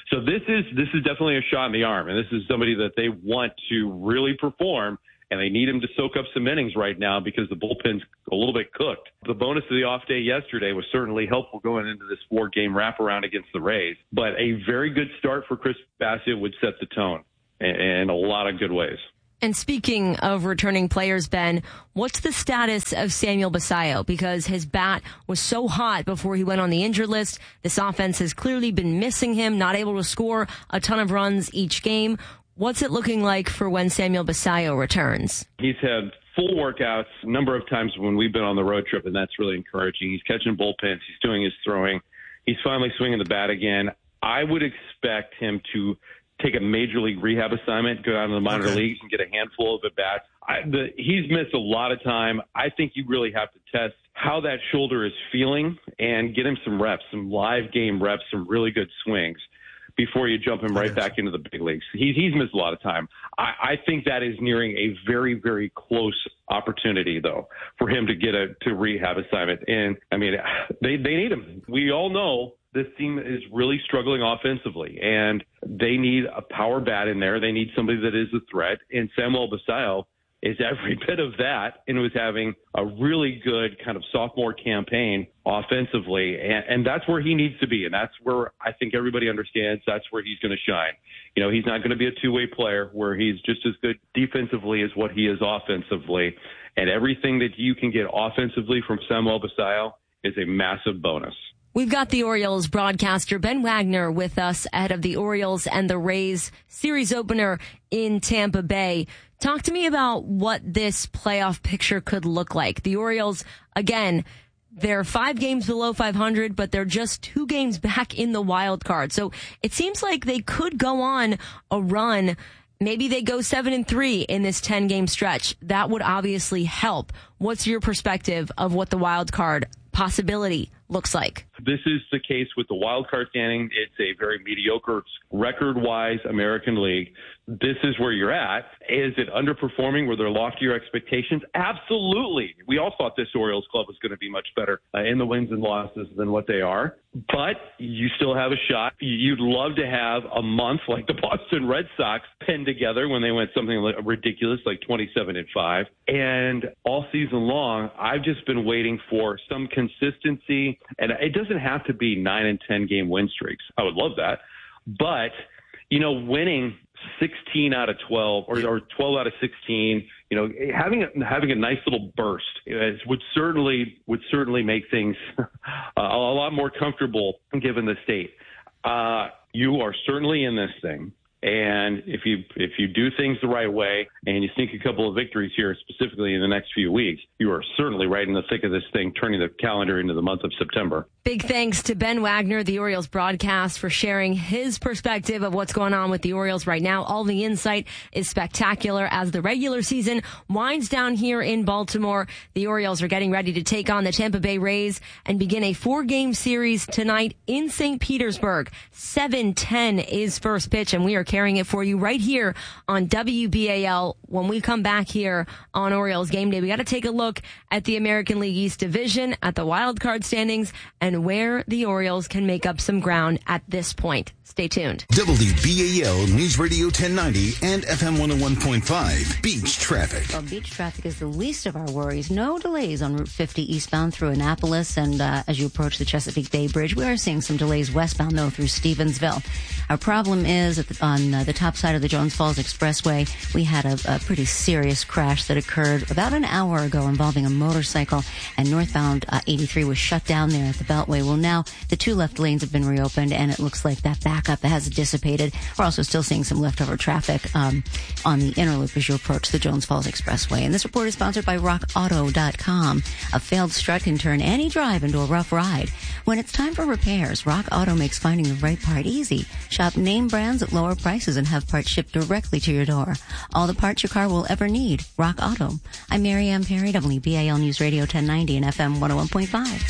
So this is this is definitely a shot in the arm, and this is somebody that they want to really perform, and they need him to soak up some innings right now because the bullpen's a little bit cooked. The bonus of the off day yesterday was certainly helpful going into this four-game wraparound against the Rays, but a very good start for Chris Bassitt would set the tone in a lot of good ways. And speaking of returning players, Ben, what's the status of Samuel Basallo? Because his bat was so hot before he went on the injured list. This offense has clearly been missing him, not able to score a ton of runs each game. What's it looking like for when Samuel Basallo returns? He's had full workouts a number of times when we've been on the road trip, and that's really encouraging. He's catching bullpens. He's doing his throwing. He's finally swinging the bat again. I would expect him to take a major league rehab assignment, go down to the minor okay. leagues and get a handful of at-bats. I, the, he's missed a lot of time. I think you really have to test how that shoulder is feeling and get him some reps, some live game reps, some really good swings before you jump him right back into the big leagues. He's, he's missed a lot of time. I, I think that is nearing a very, very close opportunity, though, for him to get a to rehab assignment. And, I mean, they, they need him. We all know this team is really struggling offensively, and they need a power bat in there. They need somebody that is a threat, and Samuel Basallo is every bit of that and was having a really good kind of sophomore campaign offensively, and, and that's where he needs to be, and that's where I think everybody understands that's where he's going to shine. You know, he's not going to be a two-way player where he's just as good defensively as what he is offensively, and everything that you can get offensively from Samuel Basallo is a massive bonus. We've got the Orioles broadcaster Ben Wagner with us ahead of the Orioles and the Rays series opener in Tampa Bay. Talk to me about what this playoff picture could look like. The Orioles, again, they're five games below five hundred, but they're just two games back in the wild card. So it seems like they could go on a run. Maybe they go seven and three in this ten game stretch. That would obviously help. What's your perspective of what the wild card possibility looks like? This is the case with the wild card standing. It's a very mediocre record-wise American League. This is where you're at. Is it underperforming? Were there loftier expectations? Absolutely. We all thought this Orioles club was going to be much better uh, in the wins and losses than what they are. But you still have a shot. You'd love to have a month like the Boston Red Sox pinned together when they went something like ridiculous like twenty-seven and five. And all season long, I've just been waiting for some consistency. And it doesn't have to be nine and ten game win streaks. I would love that. But, you know, winning sixteen out of twelve or, or twelve out of sixteen, you know, having a, having a nice little burst is, would certainly would certainly make things a, a lot more comfortable given the state. Uh, you are certainly in this thing. And if you if you do things the right way and you sneak a couple of victories here, specifically in the next few weeks, you are certainly right in the thick of this thing, turning the calendar into the month of September. Big thanks to Ben Wagner, the Orioles broadcast, for sharing his perspective of what's going on with the Orioles right now. All the insight is spectacular as the regular season winds down here in Baltimore. The Orioles are getting ready to take on the Tampa Bay Rays and begin a four-game series tonight in Saint Petersburg. seven ten is first pitch, and we are carrying it for you right here on W B A L. When we come back here on Orioles Game Day, we got to take a look at the American League East Division, at the wild card standings, and where the Orioles can make up some ground at this point. Stay tuned. W B A L News Radio ten ninety and F M one oh one point five. Beach traffic. Well, beach traffic is the least of our worries. No delays on Route fifty eastbound through Annapolis, and uh, as you approach the Chesapeake Bay Bridge, we are seeing some delays westbound, though, through Stevensville. Our problem is at the, on uh, the top side of the Jones Falls Expressway, we had a, a pretty serious crash that occurred about an hour ago involving a motorcycle, and northbound uh, eighty-three was shut down there at the Beltway. Well, now the two left lanes have been reopened, and it looks like that backup has dissipated. We're also still seeing some leftover traffic um, on the inner loop as you approach the Jones Falls Expressway. And this report is sponsored by rock auto dot com. A failed strut can turn any drive into a rough ride. When it's time for repairs, Rock Auto makes finding the right part easy. Shop name brands at lower prices and have parts shipped directly to your door. All the parts your car will ever need. Rock Auto. I'm Mary Ann Perry, W B A L News Radio ten ninety and F M one oh one point five.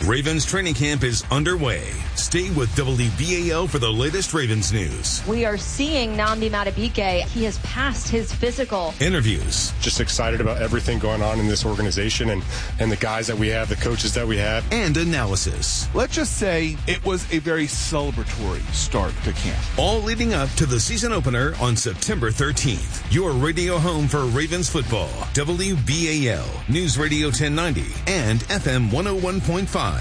Ravens training camp is underway. Stay with W B A L for the latest Ravens news. We are seeing Nnamdi Madubuike. He has passed his physical. Interviews. Just excited about everything going on in this organization and, and the guys that we have, the coaches that we have. And analysis. Let's just say it was a very celebratory start to camp. All leading up to the season opener on September thirteenth. Your radio home for Ravens football. W B A L, News Radio ten ninety, and F M one oh one point five.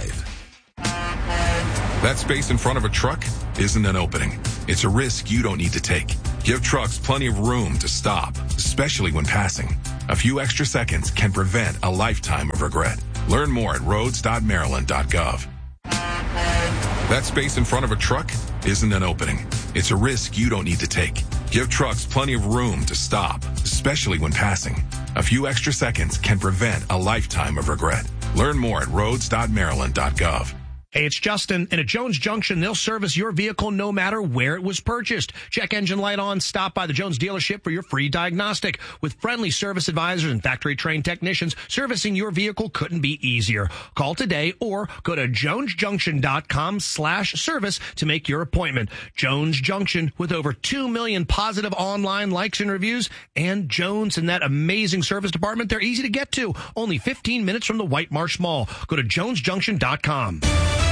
That space in front of a truck isn't an opening. It's a risk you don't need to take. Give trucks plenty of room to stop, especially when passing. A few extra seconds can prevent a lifetime of regret. Learn more at roads dot maryland dot gov. That space in front of a truck isn't an opening. It's a risk you don't need to take. Give trucks plenty of room to stop, especially when passing. A few extra seconds can prevent a lifetime of regret. Learn more at roads dot maryland dot gov. Hey, it's Justin. And at Jones Junction, they'll service your vehicle no matter where it was purchased. Check engine light on. Stop by the Jones dealership for your free diagnostic. With friendly service advisors and factory-trained technicians, servicing your vehicle couldn't be easier. Call today or go to jones junction dot com slash service to make your appointment. Jones Junction, with over two million positive online likes and reviews. And Jones and that amazing service department, they're easy to get to. Only fifteen minutes from the White Marsh Mall. Go to jones junction dot com.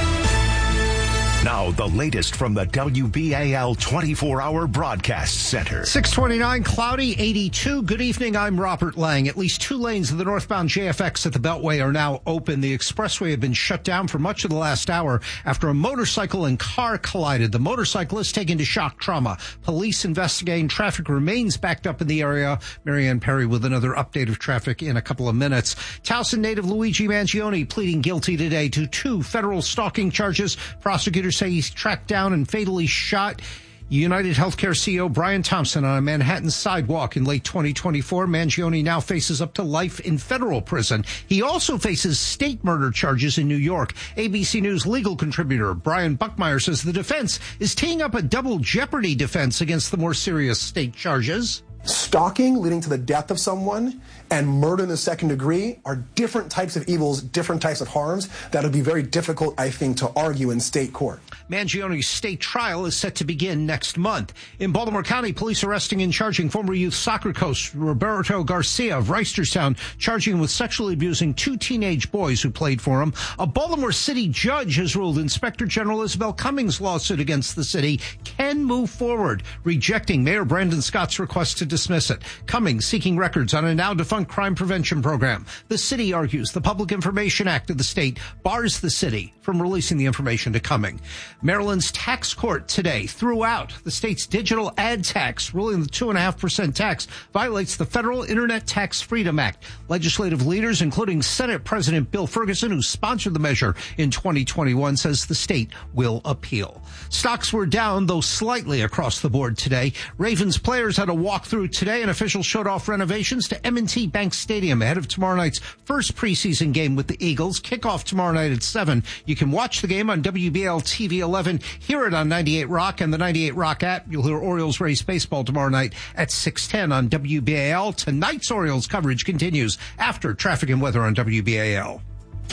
Now, the latest from the W B A L twenty-four hour Broadcast Center. six twenty-nine, cloudy, eighty-two. Good evening, I'm Robert Lang. At least two lanes of the northbound J F X at the Beltway are now open. The expressway had been shut down for much of the last hour after a motorcycle and car collided. The motorcyclist taken to shock trauma. Police investigating. Traffic remains backed up in the area. Marianne Perry with another update of traffic in a couple of minutes. Towson native Luigi Mangione pleading guilty today to two federal stalking charges. Prosecutors say he's tracked down and fatally shot United Healthcare C E O Brian Thompson on a Manhattan sidewalk in late twenty twenty-four. Mangione now faces up to life in federal prison. He also faces state murder charges in New York. A B C News legal contributor Brian Buckmeyer says the defense is teeing up a double jeopardy defense against the more serious state charges. Stalking leading to the death of someone and murder in the second degree are different types of evils, different types of harms that would be very difficult, I think, to argue in state court. Mangione's state trial is set to begin next month. In Baltimore County, police arresting and charging former youth soccer coach Roberto Garcia of Reisterstown, charging him with sexually abusing two teenage boys who played for him. A Baltimore City judge has ruled Inspector General Isabel Cummings' lawsuit against the city can move forward, rejecting Mayor Brandon Scott's request to dismiss it. Cummings seeking records on a now-defunct crime prevention program. The city argues the Public Information Act of the state bars the city from releasing the information to Cummings. Maryland's tax court today threw out the state's digital ad tax, ruling the two point five percent tax violates the Federal Internet Tax Freedom Act. Legislative leaders, including Senate President Bill Ferguson, who sponsored the measure in twenty twenty-one, says the state will appeal. Stocks were down, though slightly across the board today. Ravens players had a walkthrough today, and officials showed off renovations to M and T Bank Stadium ahead of tomorrow night's first preseason game with the Eagles. Kickoff tomorrow night at seven. You can watch the game on W B A L T V eleven, hear it on ninety-eight Rock and the ninety-eight Rock app. You'll hear Orioles Rays baseball tomorrow night at six ten on W B A L. Tonight's Orioles coverage continues after traffic and weather on W B A L.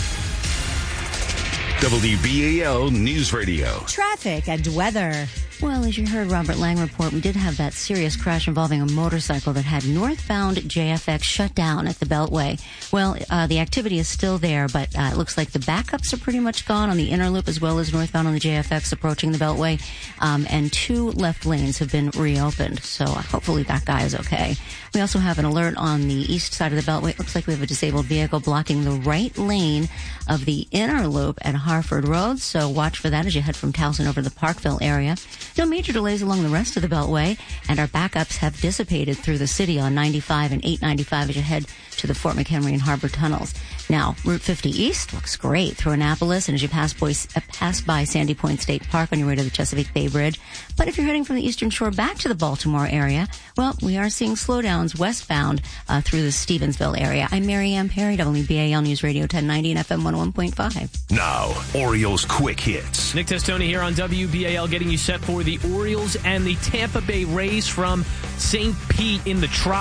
W B A L News Radio. Traffic and weather. Well, as you heard Robert Lang report, we did have that serious crash involving a motorcycle that had northbound J F X shut down at the Beltway. Well, uh, the activity is still there, but uh, it looks like the backups are pretty much gone on the inner loop as well as northbound on the J F X approaching the Beltway. Um, and two left lanes have been reopened, so uh, hopefully that guy is okay. We also have an alert on the east side of the Beltway. It looks like we have a disabled vehicle blocking the right lane of the inner loop at Harford Road, so watch for that as you head from Towson over to the Parkville area. No major delays along the rest of the Beltway, and our backups have dissipated through the city on ninety-five and eight ninety-five as you head to the Fort McHenry and Harbor tunnels. Now, Route fifty East looks great through Annapolis, and as you pass, boys, uh, pass by Sandy Point State Park on your way to the Chesapeake Bay Bridge. But if you're heading from the Eastern Shore back to the Baltimore area, well, we are seeing slowdowns westbound uh, through the Stevensville area. I'm Marianne Perry, W B A L News Radio ten ninety and F M one oh one point five. Now, Orioles Quick Hits. Nick Testoni here on W B A L getting you set for the Orioles and the Tampa Bay Rays from Saint Pete in the Trop.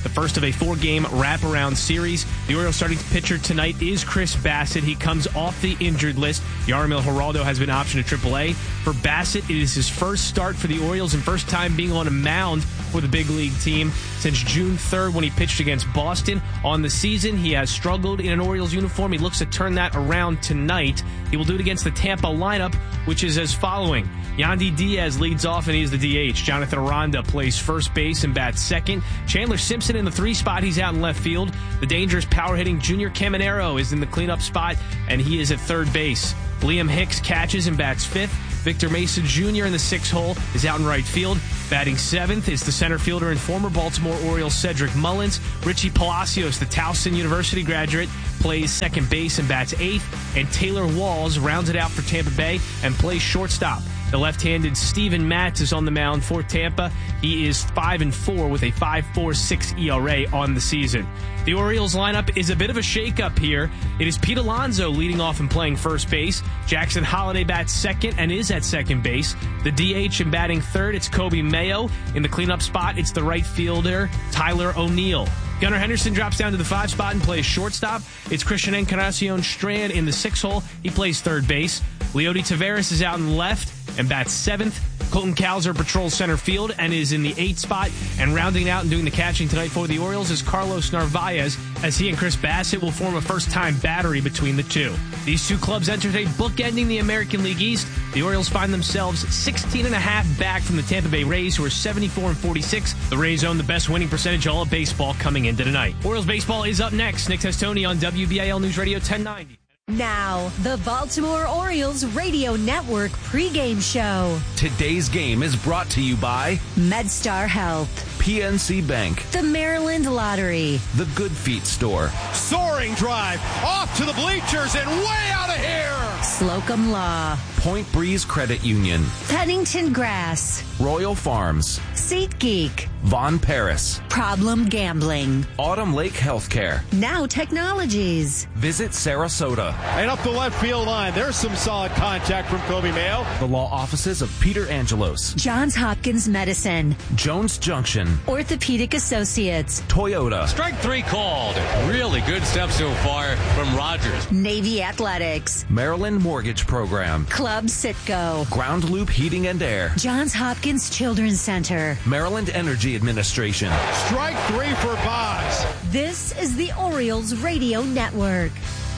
the first of a four-game wraparound series. The Orioles starting pitcher tonight is Chris Bassett. He comes off the injured list. Yarmil Geraldo has been optioned to triple A. For Bassett, it is his first start for the Orioles and first time being on a mound for the big league team since June third when he pitched against Boston. On the season, he has struggled in an Orioles uniform. He looks to turn that around tonight. He will do it against the Tampa lineup, which is as following. Yandy Diaz leads off and he's the D H. Jonathan Aranda plays first base and bats second. Chandler Simpson in the three spot. He's out in left field. The dangerous power-hitting Junior Caminero is in the cleanup spot, and he is at third base. Liam Hicks catches and bats fifth. Victor Mesa Junior in the sixth hole is out in right field. Batting seventh is the center fielder and former Baltimore Orioles Cedric Mullins. Richie Palacios, the Towson University graduate, plays second base and bats eighth. And Taylor Walls rounds it out for Tampa Bay and plays shortstop. The left-handed Steven Matz is on the mound for Tampa. He is five and four with a five point four six E R A on the season. The Orioles lineup is a bit of a shakeup here. It is Pete Alonso leading off and playing first base. Jackson Holliday bats second and is at second base. The D H and batting third, it's Kobe Mayo. In the cleanup spot, it's the right fielder, Tyler O'Neill. Gunnar Henderson drops down to the five spot and plays shortstop. It's Christian Encarnacion Strand in the sixth hole. He plays third base. Leody Taveras is out in left and bats seventh. Colton Cowser patrols center field and is in the eighth spot. And rounding out and doing the catching tonight for the Orioles is Carlos Narvaez, as he and Chris Bassett will form a first-time battery between the two. These two clubs enter today bookending the American League East. The Orioles find themselves sixteen and a half back from the Tampa Bay Rays, who are seventy-four and forty-six. The Rays own the best winning percentage all of baseball coming into tonight. Orioles baseball is up next. Nick Testoni on W B A L News Radio ten ninety. Now, the Baltimore Orioles Radio Network pregame show. Today's game is brought to you by MedStar Health, P N C Bank, the Maryland Lottery, the Good Feet Store. Soaring drive off to the bleachers and way out of here. Slocum Law, Point Breeze Credit Union, Pennington Grass, Royal Farms, SeatGeek, Von Paris, Problem Gambling, Autumn Lake Healthcare, Now Technologies. Visit Sarasota. And up the left field line, there's some solid contact from Kobe Mayo. The law offices of Peter Angelos, Johns Hopkins Medicine, Jones Junction, Orthopedic Associates, Toyota. Strike three called. Really good stuff so far from Rogers. Navy Athletics, Maryland Mortgage Program, Club Citgo, Ground Loop Heating and Air, Johns Hopkins Children's Center, Maryland Energy Administration. Strike three for Boggs. This is the Orioles Radio Network.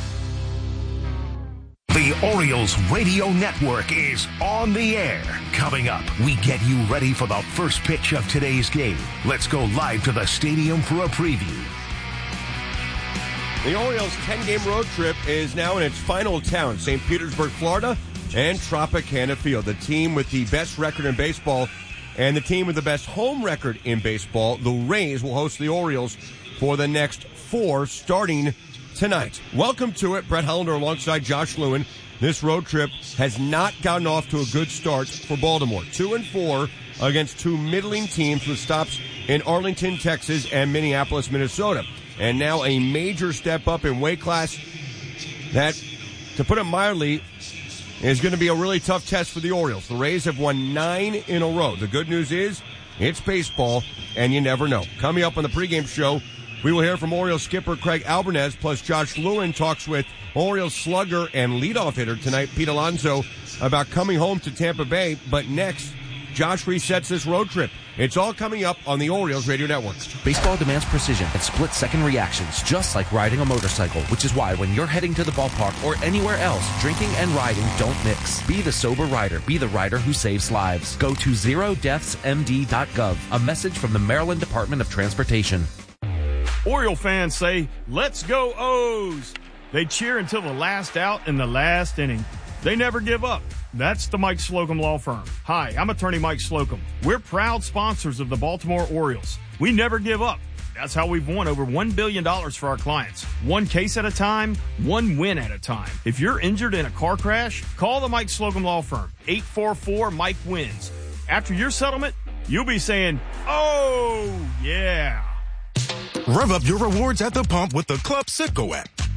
The Orioles Radio Network is on the air. Coming up, we get you ready for the first pitch of today's game. Let's go live to the stadium for a preview. The Orioles' ten-game road trip is now in its final town, Saint Petersburg, Florida, and Tropicana Field. The team with the best record in baseball and the team with the best home record in baseball, the Rays, will host the Orioles for the next four starting tonight. Welcome to it. Brett Hollander alongside Josh Lewin. This road trip has not gotten off to a good start for Baltimore. Two and four against two middling teams with stops in Arlington, Texas, and Minneapolis, Minnesota. And now a major step up in weight class that, to put it mildly, is going to be a really tough test for the Orioles. The Rays have won nine in a row. The good news is it's baseball, and you never know. Coming up on the pregame show, we will hear from Orioles skipper Craig Albanese, plus Josh Lewin talks with Orioles slugger and leadoff hitter tonight, Pete Alonso, about coming home to Tampa Bay. But next, Josh resets this road trip. It's all coming up on the Orioles Radio Network. Baseball demands precision and split-second reactions, just like riding a motorcycle, which is why when you're heading to the ballpark or anywhere else, drinking and riding don't mix. Be the sober rider. Be the rider who saves lives. Go to zero deaths m d dot gov. A message from the Maryland Department of Transportation. Oriole fans say, "Let's go O's." They cheer until the last out in the last inning. They never give up. That's the Mike Slocum Law Firm. Hi, I'm attorney Mike Slocum. We're proud sponsors of the Baltimore Orioles. We never give up. That's how we've won over one billion dollars for our clients. One case at a time, one win at a time. If you're injured in a car crash, call the Mike Slocum Law Firm. eight four four Mike wins. After your settlement, you'll be saying, "Oh, yeah." Rev up your rewards at the pump with the Club Citgo app.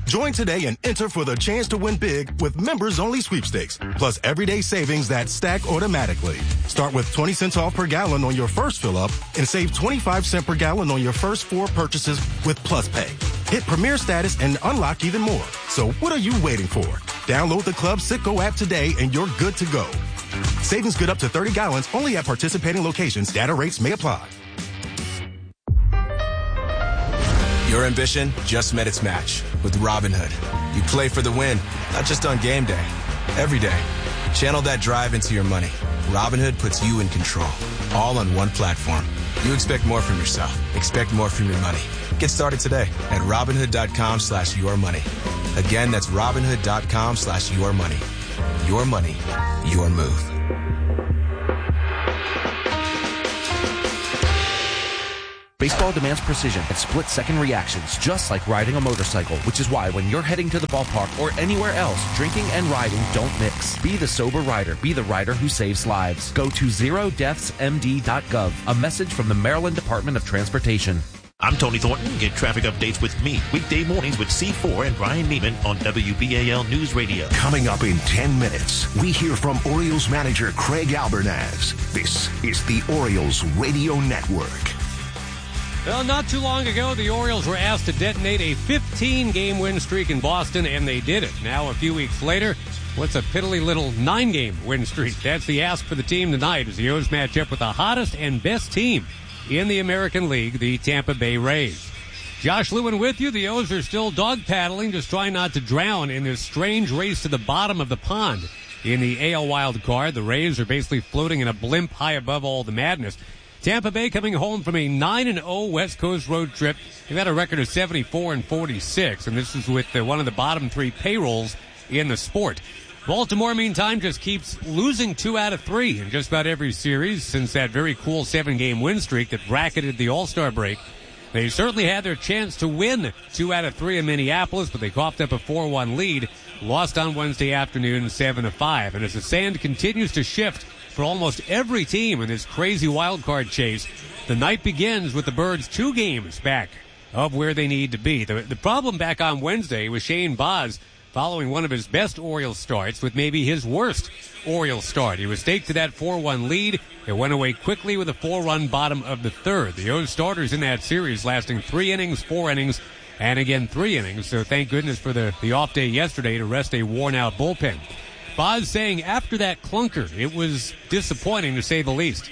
Join today and enter for the chance to win big with members-only sweepstakes, plus everyday savings that stack automatically. Start with twenty cents off per gallon on your first fill-up and save twenty-five cents per gallon on your first four purchases with Plus Pay. Hit Premier status and unlock even more. So what are you waiting for? Download the Club Citgo app today and you're good to go. Savings good up to thirty gallons only at participating locations. Data rates may apply. Your ambition just met its match with Robinhood. You play for the win, not just on game day, every day. Channel that drive into your money. Robinhood puts you in control, all on one platform. You expect more from yourself. Expect more from your money. Get started today at Robinhood.com slash your money. Again, that's Robinhood.com slash your money. Your money, your move. Baseball demands precision and split-second reactions, just like riding a motorcycle, which is why when you're heading to the ballpark or anywhere else, drinking and riding don't mix. Be the sober rider. Be the rider who saves lives. Go to zero deaths m d dot gov. A message from the Maryland Department of Transportation. I'm Tony Thornton. Get traffic updates with me weekday mornings with C four and Brian Neiman on W B A L News Radio. Coming up in ten minutes, we hear from Orioles manager Craig Albernaz. This is the Orioles Radio Network. Well, not too long ago, the Orioles were asked to detonate a fifteen-game win streak in Boston, and they did it. Now, a few weeks later, what's a piddly little nine-game win streak? That's the ask for the team tonight as the O's match up with the hottest and best team in the American League, the Tampa Bay Rays. Josh Lewin with you. The O's are still dog paddling, just trying not to drown in this strange race to the bottom of the pond. In the A L wild card, the Rays are basically floating in a blimp high above all the madness. Tampa Bay coming home from a nine and oh West Coast road trip. They've had a record of seventy-four and forty-six, and this is with uh, one of the bottom three payrolls in the sport. Baltimore, meantime, just keeps losing two out of three in just about every series since that very cool seven-game win streak that bracketed the All-Star break. They certainly had their chance to win two out of three in Minneapolis, but they coughed up a four one lead, lost on Wednesday afternoon seven to five. And as the sand continues to shift for almost every team in this crazy wild card chase, the night begins with the Birds two games back of where they need to be. The, the problem back on Wednesday was Shane Baz following one of his best Orioles starts with maybe his worst Orioles start. He was staked to that four one lead. It went away quickly with a four-run bottom of the third. The O's starters in that series lasting three innings, four innings, and again three innings. So thank goodness for the, the off day yesterday to rest a worn-out bullpen. Baz saying after that clunker, it was disappointing to say the least.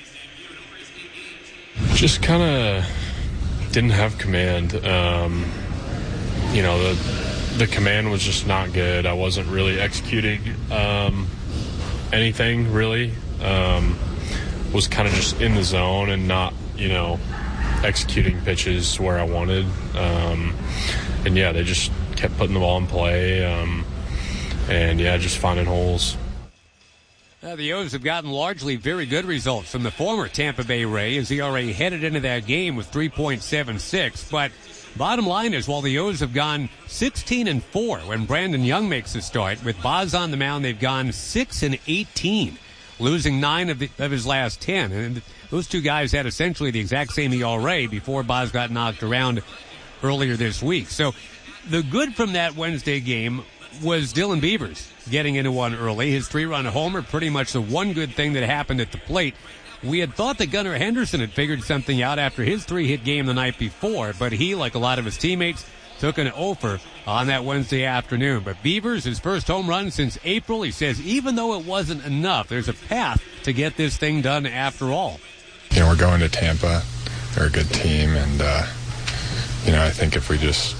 Just kind of didn't have command. Um, you know, the the command was just not good. I wasn't really executing um, anything, really. Um, was kind of just in the zone and not, you know, executing pitches where I wanted. Um, and, yeah, they just kept putting the ball in play. Um, and, yeah, just finding holes. Uh, the O's have gotten largely very good results from the former Tampa Bay Ray as he already headed into that game with three point seven six. But bottom line is, while the O's have gone sixteen and four when Brandon Young makes the start, with Baz on the mound, they've gone six and eighteen, losing nine of, the, of his last ten. And those two guys had essentially the exact same E R A before Baz got knocked around earlier this week. So the good from that Wednesday game was Dylan Beavers getting into one early. His three-run homer, pretty much the one good thing that happened at the plate. We had thought that Gunnar Henderson had figured something out after his three-hit game the night before, but he, like a lot of his teammates, took an offer on that Wednesday afternoon. But Beavers, his first home run since April, he says even though it wasn't enough, there's a path to get this thing done after all. You know, we're going to Tampa. They're a good team, and, uh, you know, I think if we just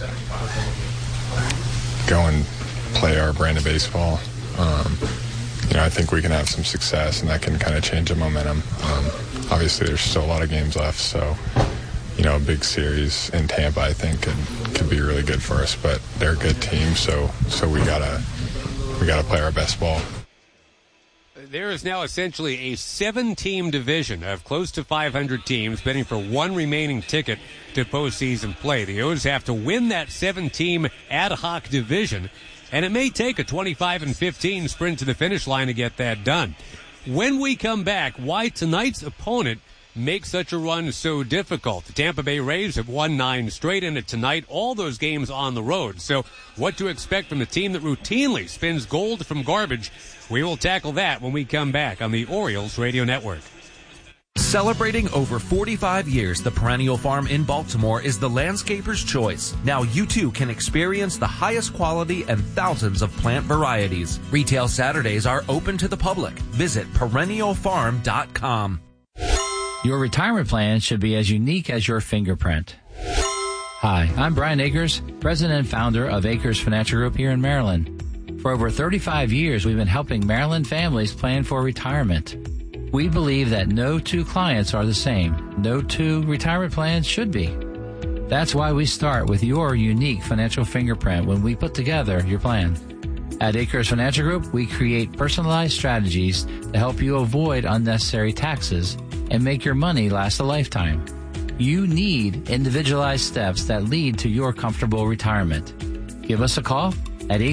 go and play our brand of baseball, um, you know, I think we can have some success, and that can kind of change the momentum. Um, obviously, there's still a lot of games left, so, you know, a big series in Tampa, I think, could, could be really good for us. But they're a good team, so so we gotta we gotta play our best ball. There is now essentially a seven-team division of close to five hundred teams bidding for one remaining ticket to postseason play. The O's have to win that seven-team ad hoc division, and it may take a twenty-five and fifteen sprint to the finish line to get that done. When we come back, why tonight's opponent make such a run so difficult? The Tampa Bay Rays have won nine straight in it tonight, all those games on the road. So what to expect from the team that routinely spins gold from garbage? We will tackle that when we come back on the Orioles Radio Network. Celebrating over forty-five years, the Perennial Farm in Baltimore is the landscaper's choice. Now you too can experience the highest quality and thousands of plant varieties. Retail Saturdays are open to the public. Visit perennial farm dot com. Your retirement plan should be as unique as your fingerprint. Hi, I'm Brian Akers, president and founder of Akers Financial Group here in Maryland. For over thirty-five years, we've been helping Maryland families plan for retirement. We believe that no two clients are the same. No two retirement plans should be. That's why we start with your unique financial fingerprint when we put together your plan. At Akers Financial Group, we create personalized strategies to help you avoid unnecessary taxes and make your money last a lifetime. You need individualized steps that lead to your comfortable retirement. Give us a call at eight